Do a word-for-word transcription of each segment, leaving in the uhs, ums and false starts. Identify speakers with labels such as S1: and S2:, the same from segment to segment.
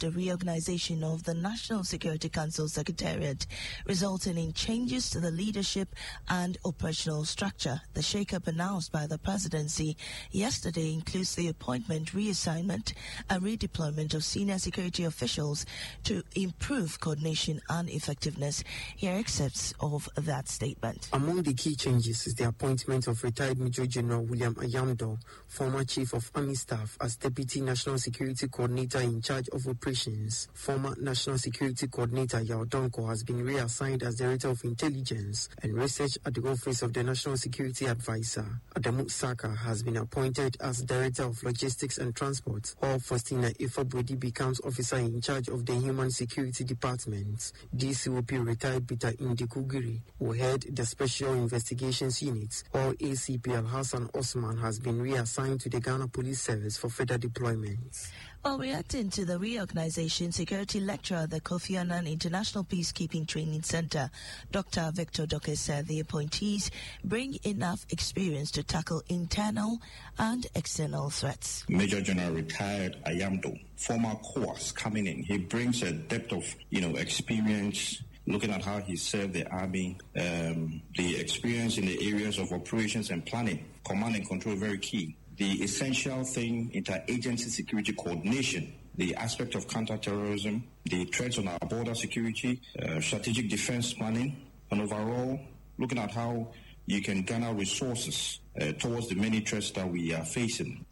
S1: approved a reorganization of the National Security Council Secretariat, resulting in changes to the leadership and operational structure. The shake-up announced by the presidency yesterday includes the appointment, reassignment, and redeployment of senior security officials to improve coordination and effectiveness. Here are excerpts of that statement.
S2: Among the key changes is the appointment of retired Major General William Ayamdo, former Chief of Army Staff, as Deputy National Security Coordinator in charge of operations. Former National Security Coordinator Yao Donko has been reassigned as Director of Intelligence and Research at the Office of the National Security Advisor. Adamu Saka has been appointed as Director of Logistics and Transport, while Faustina Ifabodi becomes Officer in charge of the Human Security Department. D C O P retired Peter Indikugiri will head the Special Investigations Unit, while A C P Al Hassan Osman has been reassigned to the Ghana Police Service for further deployment.
S1: While reacting to the reorganization, security lecturer at the Kofi Annan International Peacekeeping Training Center, Doctor Victor Doke, said the appointees bring enough experience to tackle internal and external threats.
S3: Major General retired Ayamdo, former C O A S, coming in. He brings a depth of, you know, experience, looking at how he served the army, um, the experience in the areas of operations and planning, command and control, very key. The essential thing, interagency security coordination, the aspect of counterterrorism, the threats on our border security, uh, strategic defense planning, and overall looking at how you can garner resources uh, towards the many threats that we are facing.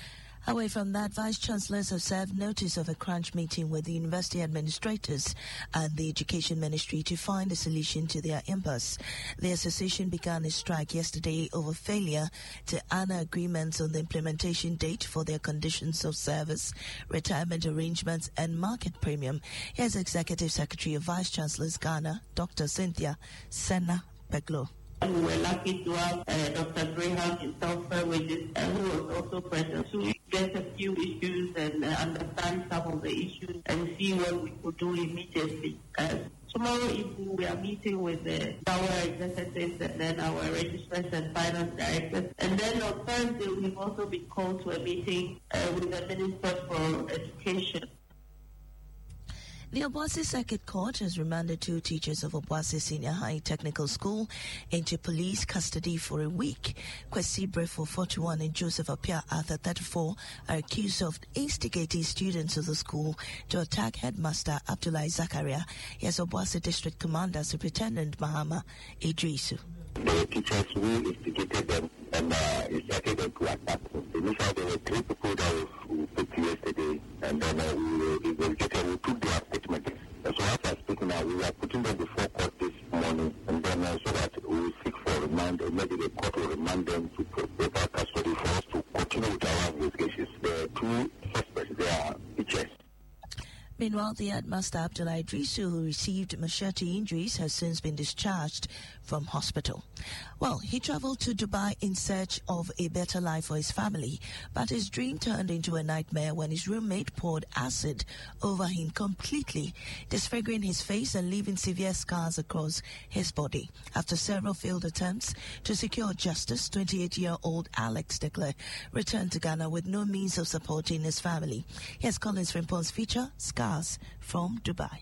S1: Away from that, Vice Chancellors have served notice of a crunch meeting with the university administrators and the Education Ministry to find a solution to their impasse. The association began a strike yesterday over failure to honor agreements on the implementation date for their conditions of service, retirement arrangements, and market premium. Here's Executive Secretary of Vice Chancellors Ghana, Doctor Cynthia Senna Peglo.
S4: And we were lucky to have uh, Doctor Graham himself uh, with this, uh, who was also present, to get a few issues and uh, understand some of the issues and see what we could do immediately. Uh, tomorrow evening we are meeting with uh, our executives and then our registrars and finance directors. And then on Thursday we've also been called to a meeting uh, with the Minister for Education.
S1: The Obuasi Circuit Court has remanded two teachers of Obuasi Senior High Technical School into police custody for a week. Kwesi Brefo, forty-one, and Joseph Apia Arthur, thirty-four, are accused of instigating students of the school to attack Headmaster Abdullahi Zakaria. Yes, Obuasi District Commander Superintendent Mahama Idrisu.
S5: The teachers who instigated them and uh, incited them to attack. Initially, there were three people that we put yesterday, and then uh, we investigated, we took their statement. And so as I'm speaking now, we are putting them before court this morning, and then uh, so that we will seek for remand, or maybe the court will remand them to paper custody for us to continue with our investigations. The two suspects, they are teachers.
S1: Meanwhile, the Headmaster Abdullah Idrisu, who received machete injuries, has since been discharged from hospital. Well, he traveled to Dubai in search of a better life for his family, but his dream turned into a nightmare when his roommate poured acid over him completely, disfiguring his face and leaving severe scars across his body. After several failed attempts to secure justice, twenty-eight-year-old Alex Declerc returned to Ghana with no means of supporting his family. Here's Collins Frimpo's feature, Scars from Dubai.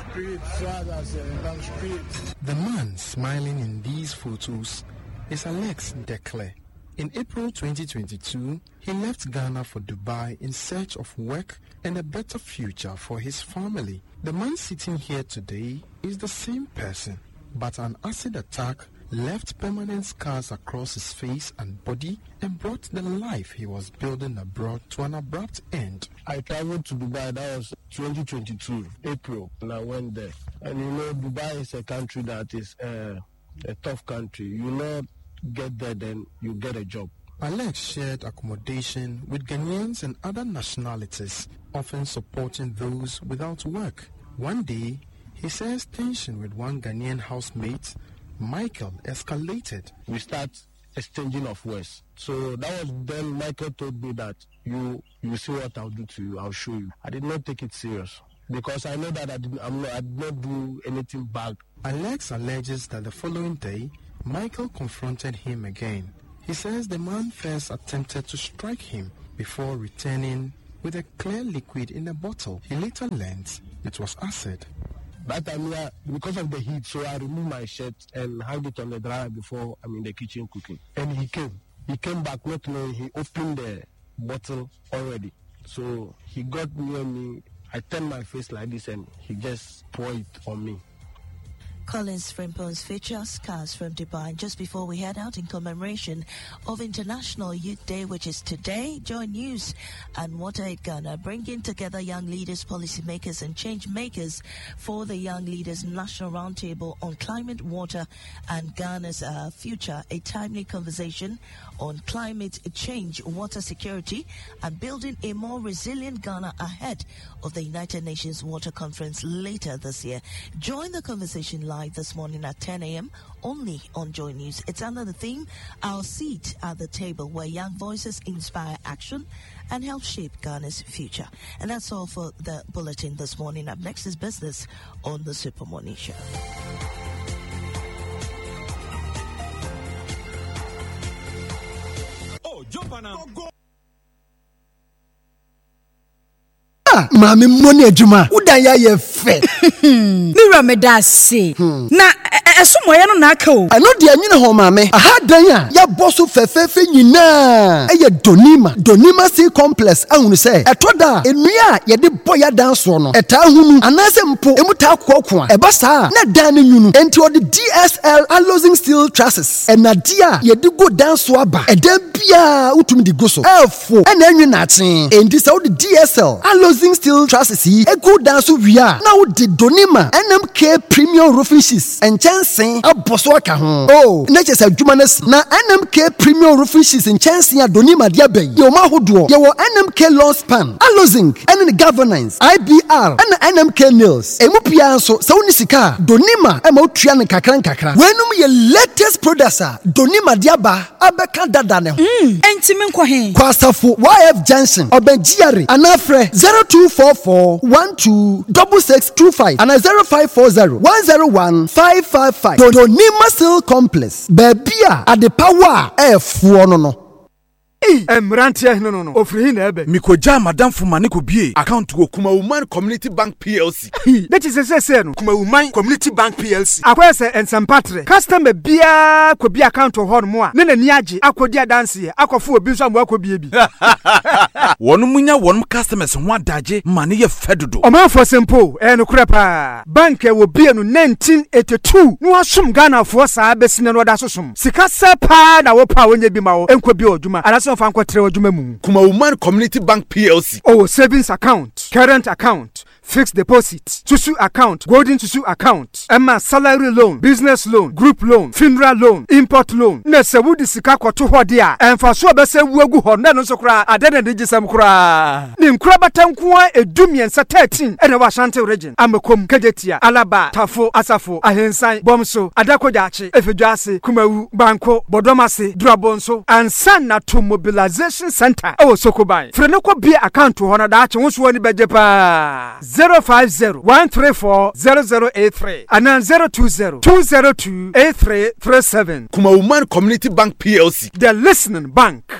S6: The man smiling in these photos is Alex Declerc. In April twenty twenty-two, he left Ghana for Dubai in search of work and a better future for his family. The man sitting here today is the same person, but an acid attack left permanent scars across his face and body and brought the life he was building abroad to an abrupt end.
S7: I traveled to Dubai, that was twenty twenty-two, April, and I went there. And you know, Dubai is a country that is uh, a tough country. You not get there, then you get a job.
S6: Alex shared accommodation with Ghanaians and other nationalities, often supporting those without work. One day, he says tension with one Ghanaian housemate, Michael, escalated.
S7: We start exchanging of words. So that was then Michael told me that you you see what I'll do to you, I'll show you. I did not take it serious because I know that I did, I'm not, I did not do anything bad.
S6: Alex alleges that the following day, Michael confronted him again. He says the man first attempted to strike him before returning with a clear liquid in a bottle. He later learned it was acid.
S7: That time, yeah, because of the heat, so I removed my shirt and hung it on the dryer before I'm in the kitchen cooking. And he came. He came back not knowing he opened the bottle already. So he got near me. I turned my face like this and he just poured it on me.
S1: Collins Frimpone's feature scars from Dubai. Just before we head out in commemoration of International Youth Day, which is today, Joy News and Water Aid Ghana bringing together young leaders, policymakers and change makers for the Young Leaders National Roundtable on Climate, Water and Ghana's uh, Future, a timely conversation on climate change, water security and building a more resilient Ghana ahead of the United Nations Water Conference later this year. Join the conversation live this morning at ten a.m. only on Joy News. It's under the theme, Our Seat at the Table, where young voices inspire action and help shape Ghana's future. And that's all for the bulletin this morning. Up next is business on the Super Morning Show.
S8: Oh, jump on now. Go.
S9: Mami money adwuma udanya ye fe
S10: mira me da se na esomo ye no na aka o
S9: ano de anyine ho mami aha dan a ya boso fefefe nyina eye donima donima sea complex ahunu se etoda enua ye de boya dan so no eta hunu anase mpo emuta kokko a eba saa na dan ne nyunu enti odi D S L Alloying Steel Trusses enadia ye de go dan so aba edan bia utumi di go so elfo ena enwe na aten enti se odi D S L Alloying Steel Trusses yi egu dan so wia na wo de donima N M K Premium Roofing Sheets and chansen aboso aka ho oh na chese adwuma na si na N M K Premium Roofing Sheets and chansen adonima dia bai ye o ma hodo ye wo N M K Long Span Alloying and the Governance I B R and N M K Nails emu pia so se woni sika donima e ma otua ne kakran kakra wenum ye latest products a donima dia ba abeka dada ne ho
S10: mm enti me nkɔ he
S9: kwasafo Y F Junction obenjiare anafre zero two four four one two six six two five and zero five four zero one zero one five five five. Donima Steel Complex. Bebia at the power F one no.
S8: Emrantia no no no ofri na ebe mikoja madam fuma ne ko bie account go Kuma Woman Community Bank P L C that is say say no Kuma Woman Community Bank P L C akwa say ensempatre customer bia ko bia account ho no mo a ne na ni age akodi adanse akofo obi so amwa ko bie bi wonu munya wonu customers ho adaje ma ne ye fedodo o man for simple e no kura pa bank e wo bie no nineteen eighty-two no asom Ghana for saa besine no da sosom sika se pa na wo pa wonye bi ma wo enko bi oduma anaso Kuma Woman Community Bank P L C. Oh, savings account, current account, fixed deposit, Susu account, golden Susu account, Emma salary loan, business loan, group loan, funeral loan, import loan. Nese wudi sika kwa tu hodia. Enfa so bese wuegu honda no so kra adene de gisam kra. Nim kra batankuwa edumi ensa thirteen ene wa Ashanti region. Amekom Kejetia, Alaba, Tafo, Asafo, Ahensan, Bomso, Adakojachi, Efejuase, Kumawu, Banko, Bodomase, Drabonso, and Sana to Mobilization Center. Oh, Sokobai. Frenoko be account to honor that won't wani bejepa. zero five zero one three four zero zero eight three and then zero two zero two zero two eight three three seven. Kuma Woman Community Bank P L C. The listening bank.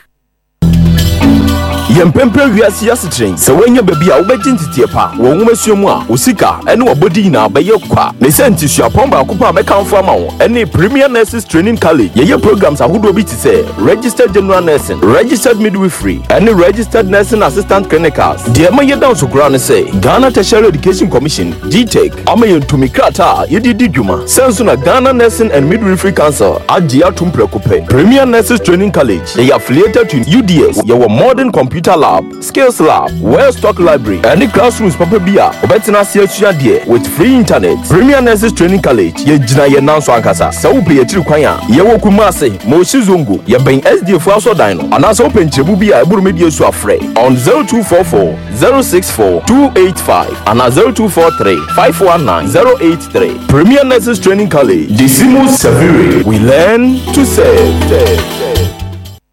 S11: Yempempe wiase yasetren se wanya baby a wobegintite pa wo nwomasuamu a osika ene wobodi na abaye kwa ne sentisua pomba akopa abekanfo ama wo ene Premier Nurses Training College ye programs ahodo bi ti se registered general nursing, registered midwifery ene registered nursing assistant clinicals de ma ye down so kura ne se Ghana Tertiary Education Commission G T E C ama ye ntumi krata ye didi dwuma senso na Ghana Nursing and Midwifery Council agi atum prekope. Premier Nurses Training College they affiliated to U D S ye modern computer lab, skills lab, well stock library, and the classrooms papa bia obetina siatua de with free internet. Premier Nurses Training College ye jina ye nanso ankasa sa wo pe yetiri kwan a ye wo kumase mo shizongo ye ben S D F aso dan no anasa open chebu bia eburu medie su afre on zero two four four zero six four two eight five and zero two four three five one nine zero eight three. Premier Nurses Training College, Disimu Saviri, we learn to serve.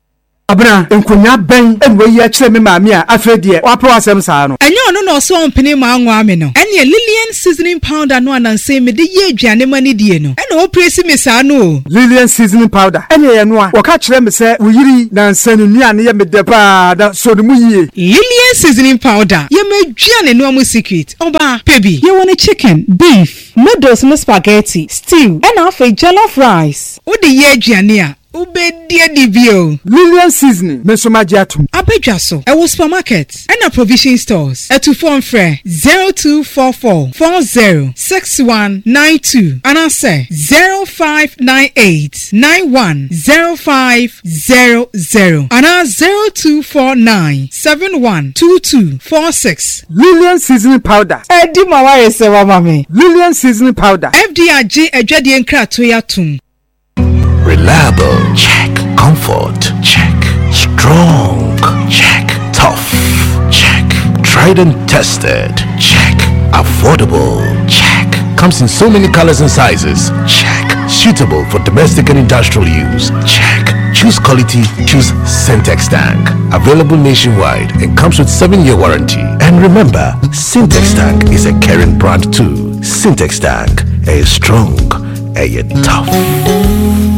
S8: abena enkonya ben enwe yi a kire me maami a afedie wapo asem saa no
S10: enye ono no so ompene ma anwa me no ene Lillian seasoning powder no ananse me de ye aduane mani die no ene o presi me saa no
S8: Lillian seasoning powder ene ye no a woka kire me se uyiri na nsanu nuane ye me de pa da so de mu yie
S10: Lillian seasoning powder ye me aduane no amu secret oba baby you want a chicken beef noodles no spaghetti stew and half a jollof rice o de ye aduane a Ubedia dibio
S8: Lillian seasoning mesomaji atum
S10: abedwa so e wo supermarket and a provision stores e to phone frɛ zero two four four four zero six one nine two and I say zero five nine eight nine one zero five zero zero and I zero two four nine seven one two two four six.
S8: Lillian seasoning powder
S10: e di ma wa yese wa mama
S8: Lillian seasoning powder
S10: F D I G adwade nkrato ya tum.
S12: Reliable, check. Comfort, check. Strong, check. Tough, check. Tried and tested, check. Affordable, check. Comes in so many colors and sizes, check. Suitable for domestic and industrial use, check. Choose quality, choose Syntex Tank. Available nationwide and comes with seven year warranty. And remember, Syntex Tank is a caring brand too. Syntex Tank, a strong, a tough.